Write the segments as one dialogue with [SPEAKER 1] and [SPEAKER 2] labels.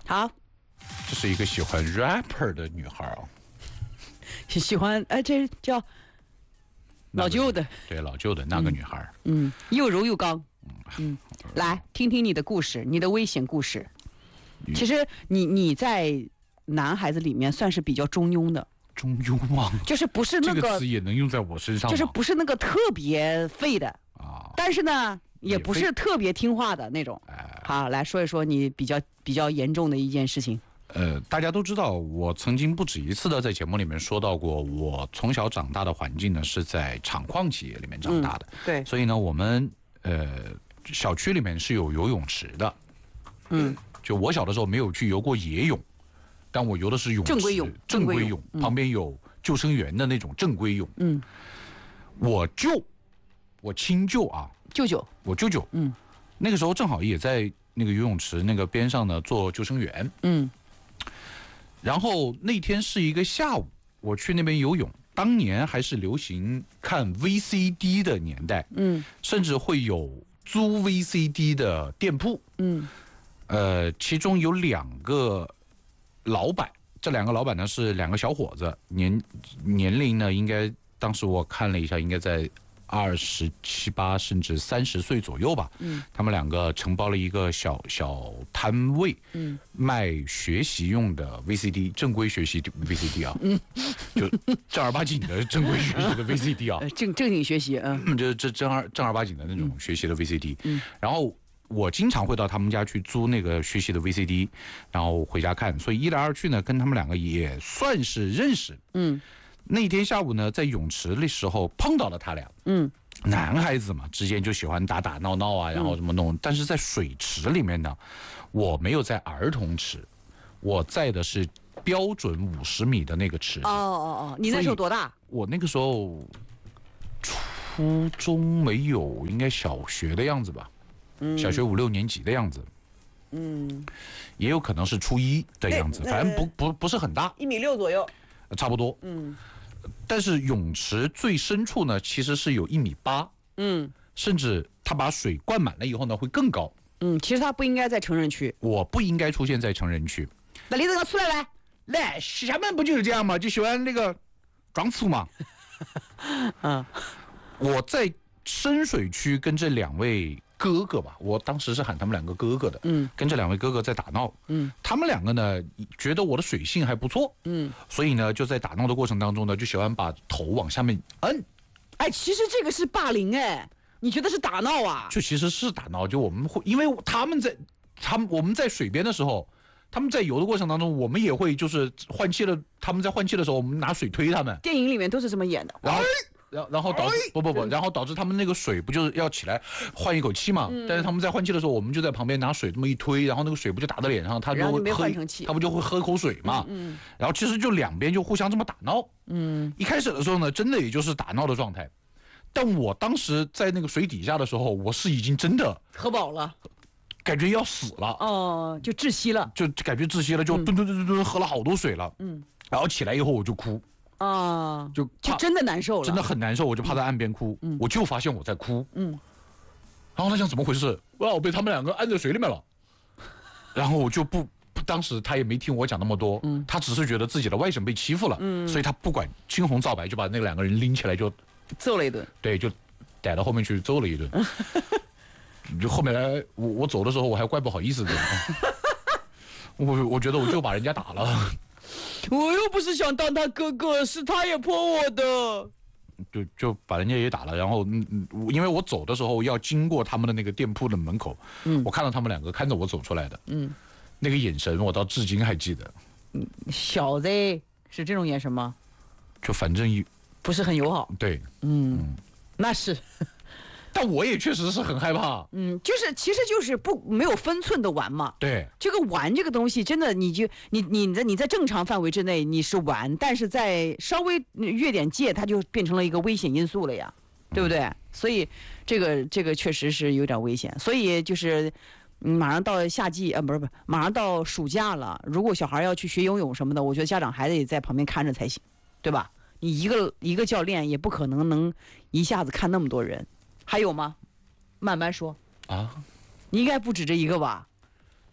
[SPEAKER 1] 好，
[SPEAKER 2] 这是一个喜欢 rapper 的女孩啊，
[SPEAKER 1] 喜欢这叫老旧的，
[SPEAKER 2] 对老旧的那个女孩，
[SPEAKER 1] 又柔又刚，来听听你的故事，你的危险故事。其实你在男孩子里面算是比较中庸的。
[SPEAKER 2] 中庸吗？
[SPEAKER 1] 就是不是那
[SPEAKER 2] 这个词也能用在我身上吗？
[SPEAKER 1] 就是不是那个特别废的啊，但是呢，也不是特别听话的那种。好，来说一说你比较严重的一件事情。
[SPEAKER 2] 大家都知道，我曾经不止一次的在节目里面说到过，我从小长大的环境呢是在厂矿企业里面长大的。
[SPEAKER 1] 对，
[SPEAKER 2] 所以呢，我们小区里面是有游泳池的。就我小的时候没有去游过野泳。但我游的是泳池，正规泳，旁边有救生员的那种正规泳。我亲舅啊，我舅舅，那个时候正好也在那个游泳池那个边上呢做救生员。然后那天是一个下午，我去那边游泳，当年还是流行看 VCD 的年代，甚至会有租 VCD 的店铺，其中有2个。老板，这2个老板呢是2个小伙子，年龄呢应该当时我看了一下，应该在27、8甚至30岁左右吧。他们2个承包了一个小摊位，卖学习用的 VCD， 正规学习 VCD 啊，就正儿八经的正规学习的 VCD 啊，
[SPEAKER 1] 正经学习啊，
[SPEAKER 2] 就是正儿八经的那种学习的 VCD。然后。我经常会到他们家去租那个学习的 VCD， 然后回家看，所以一来二去呢，跟他们2个也算是认识。那天下午呢，在泳池的时候碰到了他俩。男孩子嘛，之间就喜欢打打闹闹啊，然后怎么弄。但是在水池里面呢，我没有在儿童池，我在的是标准50米的那个池。
[SPEAKER 1] 你那时候多大？我
[SPEAKER 2] 那个时候初中没有，应该小学的样子吧。小学5、6年级的样子，也有可能是初1的样子，反正不是很大
[SPEAKER 1] ，1.6米左右，
[SPEAKER 2] 差不多。但是泳池最深处呢，其实是有1.8米，甚至它把水灌满了以后呢，会更高。
[SPEAKER 1] 其实它不应该在成人区，
[SPEAKER 2] 我不应该出现在成人区。
[SPEAKER 1] 那李子哥出
[SPEAKER 2] 来，厦门不就是这样吗？就喜欢那个装粗嘛。我在深水区跟这2位。哥哥吧，我当时是喊他们2个哥哥的，跟这2位哥哥在打闹，他们2个呢觉得我的水性还不错，所以呢就在打闹的过程当中呢，就喜欢把头往下面摁。
[SPEAKER 1] 其实这个是霸凌你觉得是打闹啊？
[SPEAKER 2] 就其实是打闹，就我们会，因为我们在水边的时候，他们在游的过程当中，我们也会就是换气了，他们在换气的时候，我们拿水推他们。
[SPEAKER 1] 电影里面都是这么演的。
[SPEAKER 2] 然后导致然后导致他们那个水不就是要起来换一口气嘛？但是他们在换气的时候，我们就在旁边拿水这么一推，然后那个水不就打到脸上，他就会他不就会喝口水嘛？然后其实就2边就互相这么打闹。一开始的时候呢，真的也就是打闹的状态。但我当时在那个水底下的时候，我是已经真的
[SPEAKER 1] 喝饱了，
[SPEAKER 2] 感觉要死了。
[SPEAKER 1] 就窒息了，
[SPEAKER 2] 就感觉窒息了，就吨喝了好多水了。然后起来以后我就哭。就
[SPEAKER 1] 真的难受了，
[SPEAKER 2] 真的很难受，我就趴在岸边哭，我就发现我在哭，然后他想怎么回事？我被他们2个按在水里面了，然后我就当时他也没听我讲那么多，他只是觉得自己的外甥被欺负了，所以他不管青红皂白就把那2个人拎起来就
[SPEAKER 1] 揍了一顿，
[SPEAKER 2] 对，就逮到后面去揍了一顿。就后面来我走的时候我还怪不好意思的，我觉得我就把人家打了。
[SPEAKER 1] 我又不是想当他哥哥，是他也泼我的，
[SPEAKER 2] 就把人家也打了。然后因为我走的时候要经过他们的那个店铺的门口，我看到他们2个看着我走出来的，那个眼神我到至今还记得。
[SPEAKER 1] 小子是这种眼神吗？
[SPEAKER 2] 就反正
[SPEAKER 1] 不是很友好。
[SPEAKER 2] 对，
[SPEAKER 1] 那是。
[SPEAKER 2] 但我也确实是很害怕。
[SPEAKER 1] 其实就是没有分寸的玩嘛。
[SPEAKER 2] 对，
[SPEAKER 1] 这个玩这个东西，真的你在正常范围之内你是玩，但是在稍微越点界，它就变成了一个危险因素了呀，对不对？所以这个确实是有点危险。所以就是马上到夏季不是，马上到暑假了，如果小孩要去学游泳什么的，我觉得家长还得在旁边看着才行，对吧？你一个教练也不可能一下子看那么多人。还有吗？慢慢说
[SPEAKER 2] 啊，
[SPEAKER 1] 你应该不止这一个吧？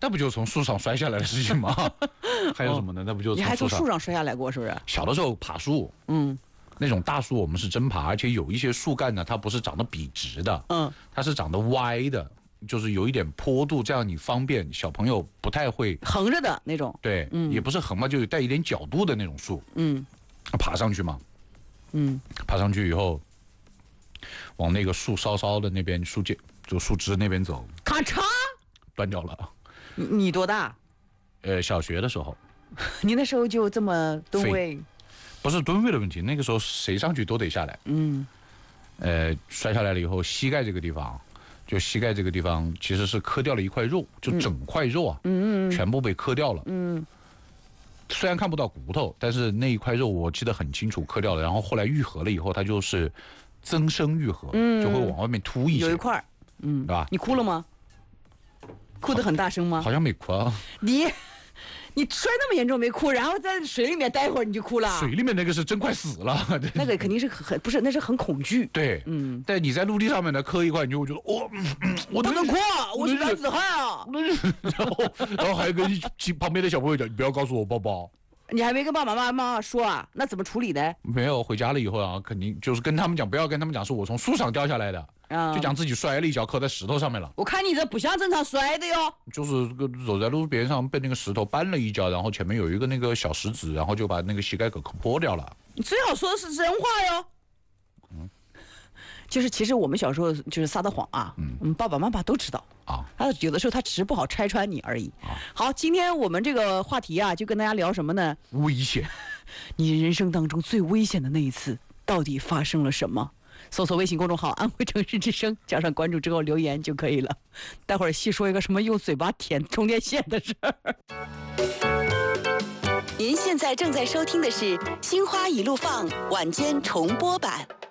[SPEAKER 2] 那不就从树上摔下来的事情吗？还有什么呢？那不就
[SPEAKER 1] 你还从树上摔下来过，是不是？
[SPEAKER 2] 小的时候爬树，那种大树我们是真爬，而且有一些树干呢，它不是长得笔直的，它是长得歪的，就是有一点坡度，这样你方便小朋友不太会
[SPEAKER 1] 横着的那种。
[SPEAKER 2] 对，也不是横嘛，就带一点角度的那种树，爬上去嘛，爬上去以后，往那个树梢的那边树枝那边走，
[SPEAKER 1] 咔嚓，
[SPEAKER 2] 断掉了。
[SPEAKER 1] 你多大？
[SPEAKER 2] 小学的时候。
[SPEAKER 1] 你那时候就这么吨位？
[SPEAKER 2] 不是吨位的问题，那个时候谁上去都得下来。摔下来了以后，膝盖这个地方其实是磕掉了一块肉，就整块肉啊，全部被磕掉了。虽然看不到骨头，但是那一块肉我记得很清楚，磕掉了。然后后来愈合了以后，它就是增生愈合，就会往外面凸一些。
[SPEAKER 1] 有一块，
[SPEAKER 2] 对吧？
[SPEAKER 1] 你哭了吗？哭得很大声吗？
[SPEAKER 2] 好像没哭啊。
[SPEAKER 1] 你摔那么严重没哭，然后在水里面待会儿你就哭了。
[SPEAKER 2] 水里面那个是真快死了。
[SPEAKER 1] 那个肯定是不是，那是很恐惧。
[SPEAKER 2] 对，但你在陆地上面呢磕一块，你就会觉得我
[SPEAKER 1] 不能哭，我是男子汉啊。
[SPEAKER 2] 然后还跟旁边的小朋友讲，你不要告诉我爸爸。
[SPEAKER 1] 你还没跟爸爸妈妈说啊？那怎么处理的？
[SPEAKER 2] 没有，回家了以后啊，肯定就是跟他们讲，不要跟他们讲是我从树上掉下来的，就讲自己摔了一跤，磕在石头上面了。
[SPEAKER 1] 我看你这不像正常摔的哟。就是
[SPEAKER 2] 走在路边上被那个石头绊了一跤，然后前面有一个那个小石子，然后就把那个膝盖给破掉了。
[SPEAKER 1] 你最好说的是真话哟。就是其实我们小时候就是撒的谎啊，我们爸爸妈妈都知道啊。他有的时候他只是不好拆穿你而已。好，今天我们这个话题啊，就跟大家聊什么呢？
[SPEAKER 2] 危险。
[SPEAKER 1] 你人生当中最危险的那一次到底发生了什么？搜索微信公众号安徽城市之声，加上关注之后留言就可以了。待会儿细说一个什么用嘴巴舔充电线的事儿。
[SPEAKER 3] 您现在正在收听的是《心花一路放》晚间重播版。